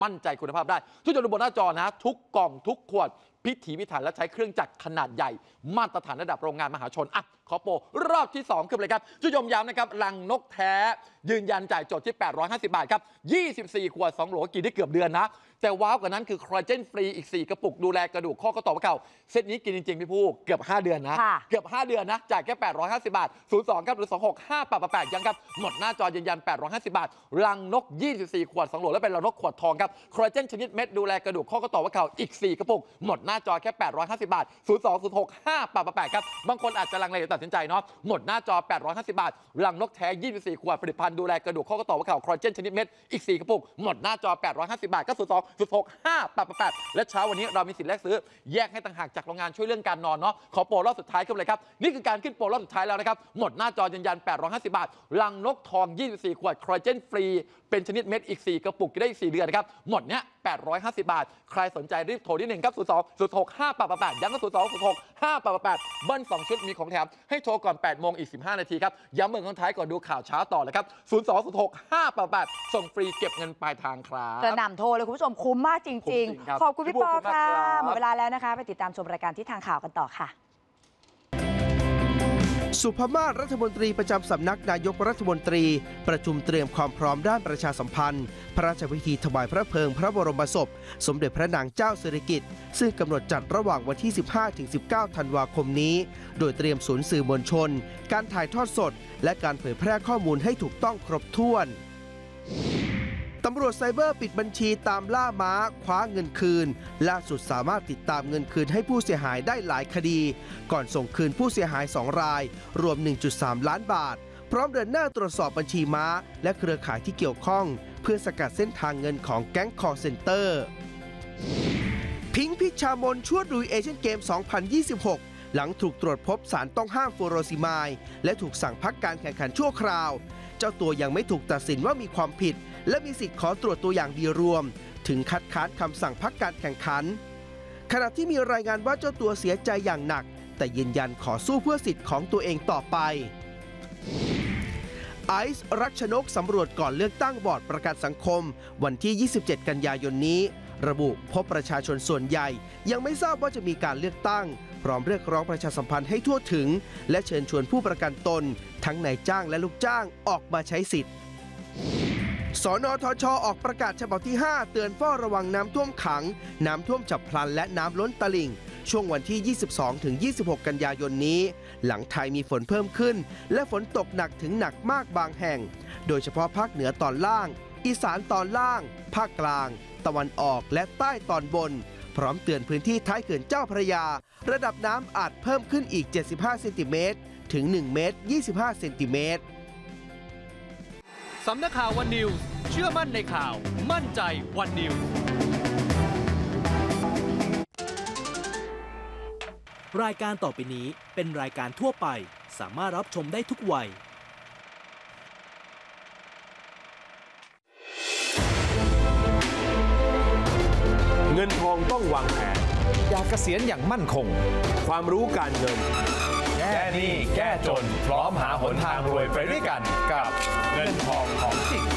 มั่นใจคุณภาพได้ทุกจุดบนหน้าจอนะทุกกล่องทุกขวดพิถีพิถันและใช้เครื่องจักรขนาดใหญ่มาตรฐานระดับโรงงานมหาชนขอโปรรอบที่2ขึ้นเลยครับจุดย้ำนะครับรังนกแท้ยืนยันจ่ายจดที่850 บาทครับ24 ขวด2 โหลกินได้เกือบเดือนนะแต่ว้าวกว่านั้นคือคอลลาเจนฟรีอีก4 กระปุกดูแลกระดูกข้อต่อเข่าเซตนี้กินจริงๆพี่ผู้เกือบ5 เดือนนะเกือบ5 เดือนนะจ่ายแค่850 บาท02ครับหรือ26588ยังครับหมดหน้าจอยืนยัน850 บาทรังนก24 ขวด2 โหลและเป็นรังนกขวดทองครับคอลลาเจนชนิดเม็ดดูแลกระดูกข้อต่อเข่าอีก4 กระปุกหมดหน้าจอแค่850 บาท02065888ครับบางคนอาจจะลังเลตัดสินใจเนาะหมดหน้าจอ850 บาทรังนกแท้24 ขวดผลิตภัณฑ์ดูแลกระดูกข้อต่อเข่าคอลลาเจนชนิดเม็ดอีก4 กระปุกหมดหน้าจอ850 บาทก็02065888และเช้าวันนี้เรามีสิทธิ์แลกซื้อแยกให้ต่างหากจากโรงงานช่วยเรื่องการนอนเนาะขอโปรรอบสุดท้ายขึ้นเลยครับนี่คือการขึ้นโปรรอบสุดท้ายแล้วนะครับหมดหน้าจอยืนยัน850 บาทรังนกทอง24 ขวดคอลลาเจนฟรีเป็นชนิดเม็ดอีก4 กระปุกได้อีก4 เดือนนะครับหมดเนี้ย850 บาทใครสนใจรีบโทรที่1ครับ02065888ย้ำก็02065888เบิ้ล2 ชุดมีของแถมให้โทรก่อน8 โมงอีก15 นาทีครับย้ำเมืองท้ายก่อนดูข่าวเช้าต่อเลยครับ02065888ส่งฟรีเก็บเงินปลายทางครับกระหน่ำโทรเลยคุณผู้ชมคุ้มมากจริงๆขอบคุณพี่ปอค่ะหมดเวลาแล้วนะคะไปติดตามชมรายการที่ทางข่าวกันต่อค่ะสุภมาศรัฐมนตรีประจำสำนักนายกรัฐมนตรีประชุมเตรียมความพร้อมด้านประชาสัมพันธ์พระราชพิธีถวายพระเพลิงพระบรมศพสมเด็จพระนางเจ้าสิริกิติ์ซึ่งกำหนดจัดระหว่างวันที่ 15-19 ธันวาคมนี้โดยเตรียมศูนย์สื่อมวลชนการถ่ายทอดสดและการเผยแพร่ข้อมูลให้ถูกต้องครบถ้วนตำรวจไซเบอร์ปิดบัญชีตามล่าม้าคว้าเงินคืนล่าสุดสามารถติดตามเงินคืนให้ผู้เสียหายได้หลายคดีก่อนส่งคืนผู้เสียหาย2 รายรวม 1.3 ล้านบาทพร้อมเดินหน้าตรวจสอบบัญชีม้าและเครือข่ายที่เกี่ยวข้องเพื่อสกัดเส้นทางเงินของแก๊งคอลเซ็นเตอร์พิงค์พิชามนชวดลุยเอเชียนเกม 2026 หลังถูกตรวจพบสารต้องห้ามฟูโรซิมายและถูกสั่งพักการแข่งขันชั่วคราวเจ้าตัวยังไม่ถูกตัดสินว่ามีความผิดและมีสิทธิ์ขอตรวจตัวอย่างดีรวมถึงคัดค้านคำสั่งพักการแข่งขันขณะที่มีรายงานว่าเจ้าตัวเสียใจอย่างหนักแต่ยืนยันขอสู้เพื่อสิทธิ์ของตัวเองต่อไปไอซ์รักชนกสำรวจก่อนเลือกตั้งบอร์ดประกันสังคมวันที่ 27 กันยายนนี้ระบุพบประชาชนส่วนใหญ่ยังไม่ทราบว่าจะมีการเลือกตั้งพร้อมเรียกร้องประชาสัมพันธ์ให้ทั่วถึงและเชิญชวนผู้ประกันตนทั้งนายจ้างและลูกจ้างออกมาใช้สิทธิ์สนทช.ออกประกาศฉบับที่ 5 เตือนเฝ้าระวังน้ำท่วมขังน้ำท่วมฉับพลันและน้ำล้นตลิ่งช่วงวันที่ 22-26 กันยายนนี้หลังไทยมีฝนเพิ่มขึ้นและฝนตกหนักถึงหนักมากบางแห่งโดยเฉพาะภาคเหนือตอนล่างอีสานตอนล่างภาคกลางตะวันออกและใต้ตอนบนพร้อมเตือนพื้นที่ท้ายเขื่อนเจ้าพระยาระดับน้ำอาจเพิ่มขึ้นอีก75 เซนติเมตรถึง1 เมตร 25 เซนติเมตรสำนักข่าววันนิวส์เชื่อมั่นในข่าวมั่นใจวันนิวส์รายการต่อไปนี้เป็นรายการทั่วไปสามารถรับชมได้ทุกวัยเงินทองต้องวางแผนอยากเกษียณอย่างมั่นคงความรู้การเงินแก้หนี้แก้จนพร้อมหาหนทางรวยไปด้วยกันกับเงินทองของจริง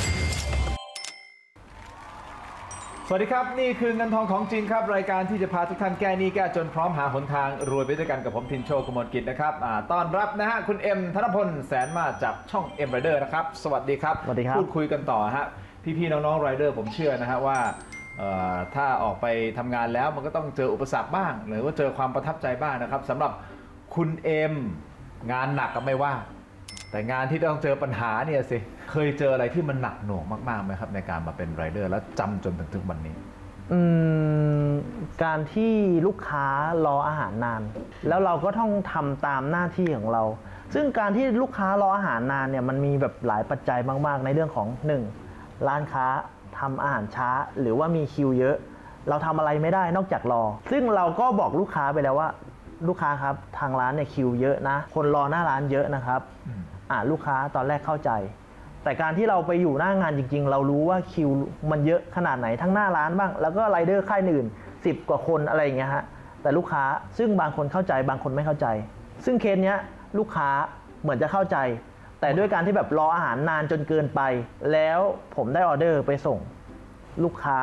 สวัสดีครับนี่คือเงินทองของจริงครับรายการที่จะพาทุกท่านแก้หนี้แก้จนพร้อมหาหนทางรวยไปด้วยกันกับผมทินโชกมลกิจนะครับต้อนรับนะฮะคุณเอ็มธนพลแสนมาจากช่องเอ็มไรเดอร์นะครับสวัสดีครับสวัสดีครับพูดคุยกันต่อฮะพี่ๆน้องๆไรเดอร์ผมเชื่อนะฮะว่าถ้าออกไปทำงานแล้วมันก็ต้องเจออุปสรรคบ้างหรือว่าเจอความประทับใจบ้างนะครับสำหรับคุณเอ็มงานหนักก็ไม่ว่าแต่งานที่ต้องเจอปัญหาเนี่ยสิเคยเจออะไรที่มันหนักหน่วงมากๆไหมครับในการมาเป็นไรเดอร์แล้วจำจนถึงวันนี้การที่ลูกค้ารออาหารนานแล้วเราก็ต้องทำตามหน้าที่ของเราซึ่งการที่ลูกค้ารออาหารนานเนี่ยมันมีแบบหลายปัจจัยมากๆในเรื่องของ1ร้านค้าทำอาหารช้าหรือว่ามีคิวเยอะเราทำอะไรไม่ได้นอกจากรอซึ่งเราก็บอกลูกค้าไปแล้วว่าลูกค้าครับทางร้านเนี่ยคิวเยอะนะคนรอหน้าร้านเยอะนะครับลูกค้าตอนแรกเข้าใจแต่การที่เราไปอยู่หน้างานจริงๆเรารู้ว่าคิวมันเยอะขนาดไหนทั้งหน้าร้านบ้างแล้วก็ไรเดอร์ค่ายอื่น10 กว่าคนอะไรอย่างเงี้ยฮะแต่ลูกค้าซึ่งบางคนเข้าใจบางคนไม่เข้าใจซึ่งเคสเนี้ยลูกค้าเหมือนจะเข้าใจแต่ด้วยการที่แบบรออาหารนานจนเกินไปแล้วผมได้ออเดอร์ไปส่งลูกค้า